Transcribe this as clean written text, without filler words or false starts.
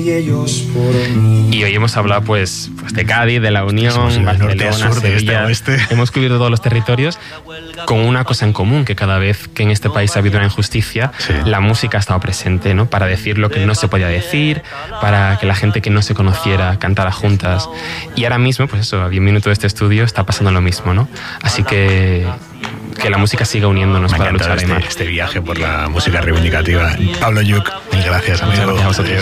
Y hoy hemos hablado pues de Cádiz, de La Unión, Barcelona, Sevilla. Hemos cubierto todos los territorios con una cosa en común, que cada vez que en este país ha habido una injusticia, la música ha estado presente, ¿no? Para decir lo que no se podía decir, para que la gente que no se conociera cantara juntas. Y ahora mismo, pues eso, a 10 minutos de este estudio está pasando lo mismo, ¿no? Así que la música siga uniéndonos para luchar más. Este viaje por la música reivindicativa. Pablo Lluch, mil gracias, amigo. Muchas gracias a vosotros.